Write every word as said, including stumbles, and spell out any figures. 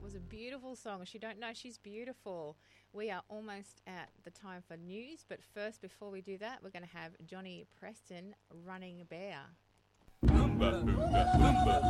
was a beautiful song. She don't know she's beautiful. We are almost at the time for news, but first, before we do that, we're going to have Johnny Preston, Running Bear. Boomba, boomba, boomba.